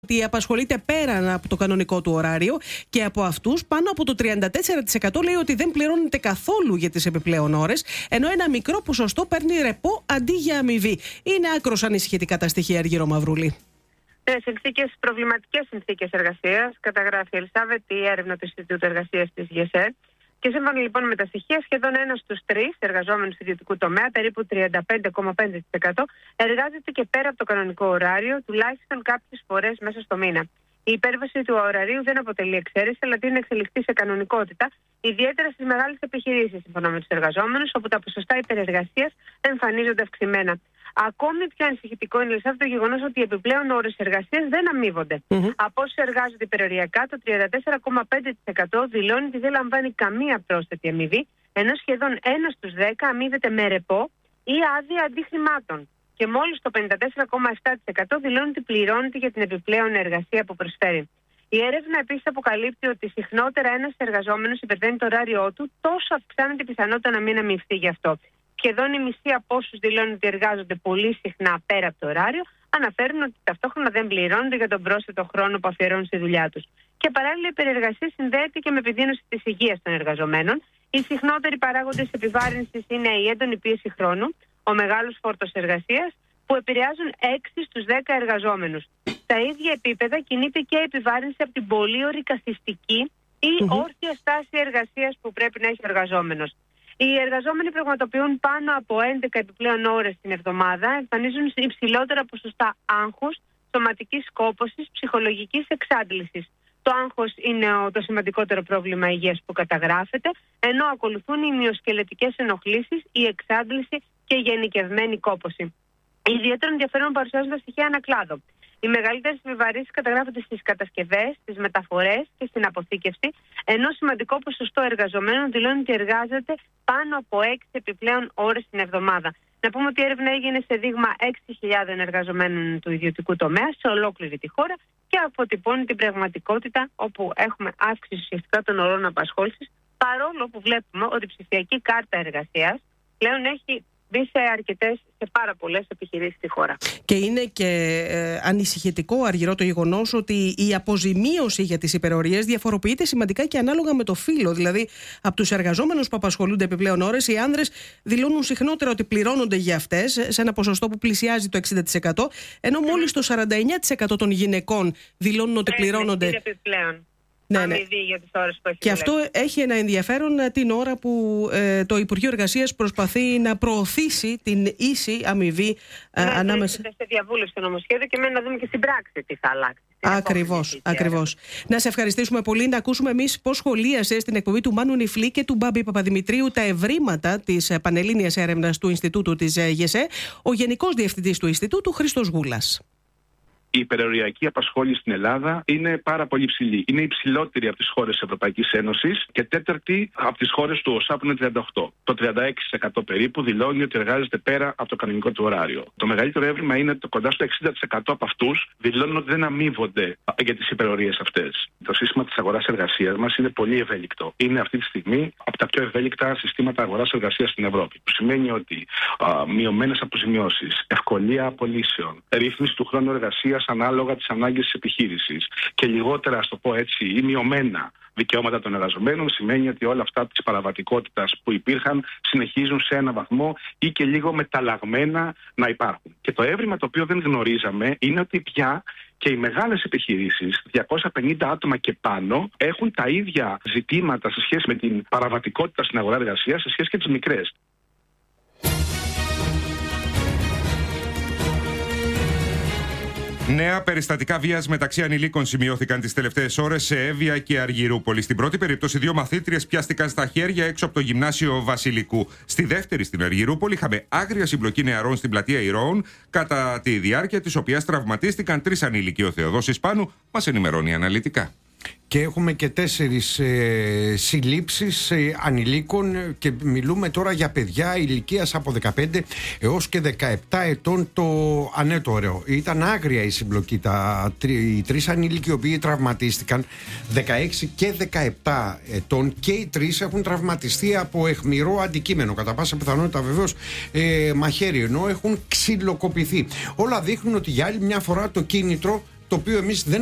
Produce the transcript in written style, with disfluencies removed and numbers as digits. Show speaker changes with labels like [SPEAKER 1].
[SPEAKER 1] ότι απασχολείται πέραν από το κανονικό του ωράριο και από αυτούς πάνω από το 34% λέει ότι δεν πληρώνεται καθόλου για τις επιπλέον ώρες, ενώ ένα μικρό ποσοστό παίρνει ρεπό αντί για αμοιβή. Είναι άκρως ανησυχητικά τα στοιχεία, Αργύρο Μαυρούλη.
[SPEAKER 2] Προβληματικές συνθήκες εργασίας, καταγράφει η Ελισάβετ η έρευνα του Ινστιτούτου Εργασίας της ΓΕΣΕ. Και σύμφωνα λοιπόν με τα στοιχεία, σχεδόν 1 στους 3 εργαζόμενους του ιδιωτικού τομέα, περίπου 35,5%, εργάζεται και πέρα από το κανονικό ωράριο, τουλάχιστον κάποιες φορές μέσα στο μήνα. Η υπέρβαση του ωραρίου δεν αποτελεί εξαίρεση, αλλά τείνει να εξελιχθεί σε κανονικότητα, ιδιαίτερα στις μεγάλες επιχειρήσεις, σύμφωνα με τους εργαζόμενους, όπου τα ποσοστά υπερεργασίας εμφανίζονται αυξημένα. Ακόμη πιο ανησυχητικό είναι το γεγονός ότι οι επιπλέον ώρες εργασίας δεν αμείβονται. Από όσους εργάζονται υπεροριακά, το 34,5% δηλώνει ότι δεν λαμβάνει καμία πρόσθετη αμοιβή, ενώ σχεδόν 1 στους 10 αμείβεται με ρεπό ή άδεια αντιχρημάτων. Και μόλις το 54,7% δηλώνει ότι πληρώνεται για την επιπλέον εργασία που προσφέρει. Η έρευνα επίσης αποκαλύπτει ότι συχνότερα ένας εργαζόμενος υπερβαίνει το ωράριό του, τόσο αυξάνεται η πιθανότητα να μην αμοιβθεί γι' αυτό. Σχεδόν η μισή από όσους δηλώνουν ότι εργάζονται πολύ συχνά πέρα από το ωράριο, αναφέρουν ότι ταυτόχρονα δεν πληρώνονται για τον πρόσθετο χρόνο που αφιερώνουν στη δουλειά τους. Και παράλληλα, η υπερεργασία συνδέεται και με επιδείνωση της υγείας των εργαζομένων. Οι συχνότεροι παράγοντες επιβάρυνσης είναι η έντονη πίεση χρόνου, ο μεγάλος φόρτος εργασίας, που επηρεάζουν 6 στους 10 εργαζόμενους. Στα ίδια επίπεδα κινείται και η επιβάρυνση από την πολύωρη καθιστική ή όρθια στάση εργασίας που πρέπει να έχει ο εργαζόμενος. Οι εργαζόμενοι πραγματοποιούν πάνω από 11 επιπλέον ώρες την εβδομάδα, εμφανίζουν υψηλότερα ποσοστά άγχους, σωματικής κόπωσης, ψυχολογικής εξάντλησης. Το άγχος είναι το σημαντικότερο πρόβλημα υγείας που καταγράφεται, ενώ ακολουθούν οι μυοσκελετικές ενοχλήσεις, η εξάντληση και η γενικευμένη κόπωση. Ιδιαίτερο ενδιαφέρον παρουσιάζουν τα στοιχεία ανακλάδο. Οι μεγαλύτερες επιβαρύνσεις καταγράφονται στις κατασκευές, στις μεταφορές και στην αποθήκευση, ενώ σημαντικό ποσοστό εργαζομένων δηλώνει ότι εργάζεται πάνω από 6 επιπλέον ώρες την εβδομάδα. Να πούμε ότι η έρευνα έγινε σε δείγμα 6.000 εργαζομένων του ιδιωτικού τομέα σε ολόκληρη τη χώρα και αποτυπώνει την πραγματικότητα όπου έχουμε αύξηση ουσιαστικά των ωρών απασχόλησης, παρόλο που βλέπουμε ότι η ψηφιακή κάρτα εργασίας πλέον έχει μπει σε πάρα πολλές επιχειρήσεις στη χώρα.
[SPEAKER 1] Και είναι και ανησυχητικό, Αργυρό, το γεγονός ότι η αποζημίωση για τις υπερορίες διαφοροποιείται σημαντικά και ανάλογα με το φύλο. Δηλαδή, από τους εργαζόμενους που απασχολούνται επιπλέον ώρες, οι άνδρες δηλώνουν συχνότερα ότι πληρώνονται για αυτές, σε ένα ποσοστό που πλησιάζει το 60%, ενώ μόλις το 49% των γυναικών δηλώνουν ότι πληρώνονται.
[SPEAKER 2] Επιπλέον.
[SPEAKER 1] Ναι.
[SPEAKER 2] Για τις ώρες που έχει
[SPEAKER 1] και αυτό έχει ένα ενδιαφέρον την ώρα που το Υπουργείο Εργασίας προσπαθεί να προωθήσει την ίση αμοιβή ανάμεσα.
[SPEAKER 2] Σε διαβούλευση το νομοσχέδιο και μένει να δούμε και στην πράξη τι θα αλλάξει.
[SPEAKER 1] Ακριβώς. Να σε ευχαριστήσουμε πολύ. Να ακούσουμε εμείς πώς σχολίασε στην εκπομπή του Μάνου Νιφλή και του Μπάμπη Παπαδημητρίου τα ευρήματα της Πανελλήνιας Έρευνας του Ινστιτούτου της ΓΕΣΕ, ο Γενικός Διευθυντής του Ινστιτούτου, Χρήστος Γούλας.
[SPEAKER 3] Η υπεροριακή απασχόληση στην Ελλάδα είναι πάρα πολύ υψηλή. Είναι υψηλότερη από τις χώρες της Ευρωπαϊκής Ένωσης και τέταρτη από τις χώρες του ΟΣΑ που είναι 38%. Το 36% περίπου δηλώνει ότι εργάζεται πέρα από το κανονικό του ωράριο. Το μεγαλύτερο έβριμα είναι ότι κοντά στο 60% από αυτούς δηλώνουν ότι δεν αμείβονται για τις υπερορίες αυτές. Το σύστημα της αγοράς εργασίας μας είναι πολύ ευέλικτο. Είναι αυτή τη στιγμή από τα πιο ευέλικτα συστήματα αγοράς εργασίας στην Ευρώπη. Που σημαίνει ότι μειωμένες αποζημιώσεις, ευκολία απολύσεων, ρύθμιση του χρόνου εργασίας ανάλογα τις ανάγκες της επιχείρησης και λιγότερα, ας το πω έτσι, ή μειωμένα δικαιώματα των εργαζομένων, σημαίνει ότι όλα αυτά της παραβατικότητας που υπήρχαν συνεχίζουν σε ένα βαθμό ή και λίγο μεταλλαγμένα να υπάρχουν. Και το έβριμα το οποίο δεν γνωρίζαμε είναι ότι πια και οι μεγάλες επιχειρήσεις, 250 άτομα και πάνω, έχουν τα ίδια ζητήματα σε σχέση με την παραβατικότητα στην αγορά εργασίας σε σχέση και τις μικρές.
[SPEAKER 4] Νέα περιστατικά βίας μεταξύ ανηλίκων σημειώθηκαν τις τελευταίες ώρες σε Εύβοια και Αργυρούπολη. Στην πρώτη περίπτωση, 2 μαθήτριες πιάστηκαν στα χέρια έξω από το γυμνάσιο Βασιλικού. Στη δεύτερη, στην Αργυρούπολη, είχαμε άγρια συμπλοκή νεαρών στην πλατεία Ηρώων, κατά τη διάρκεια της οποίας τραυματίστηκαν 3 ανήλικοι. Ο Θεοδόσης Πάνου μας ενημερώνει αναλυτικά.
[SPEAKER 5] Και έχουμε και 4 συλλήψεις ανηλίκων και μιλούμε τώρα για παιδιά ηλικίας από 15 έως και 17 ετών το ανέτορο. Ήταν άγρια η συμπλοκή. Οι 3 ανήλικοι οι οποίοι τραυματίστηκαν, 16 και 17 ετών, και οι 3 έχουν τραυματιστεί από αιχμηρό αντικείμενο, κατά πάσα πιθανότητα βεβαίως μαχαίρι, ενώ έχουν ξυλοκοπηθεί. Όλα δείχνουν ότι για άλλη μια φορά το κίνητρο το οποίο εμείς δεν